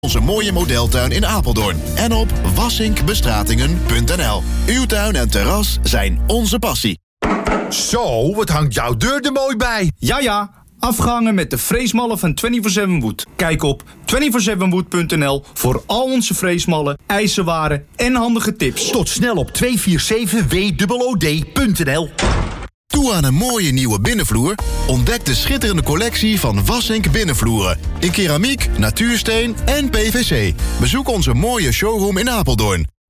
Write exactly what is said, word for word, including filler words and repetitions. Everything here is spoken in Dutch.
onze mooie modeltuin in Apeldoorn. En op wassinkbestratingen punt n l. Uw tuin en terras zijn onze passie. Zo, wat hangt jouw deur er mooi bij. Ja, ja. Afgehangen met de freesmallen van vierentwintig zeven Wood. Kijk op vierentwintig zeven wood punt n l voor al onze freesmallen, ijzerwaren en handige tips. Tot snel op tweehonderdzevenenveertig w o d punt n l. Toe aan een mooie nieuwe binnenvloer? Ontdek de schitterende collectie van Wassink binnenvloeren. In keramiek, natuursteen en P V C. Bezoek onze mooie showroom in Apeldoorn.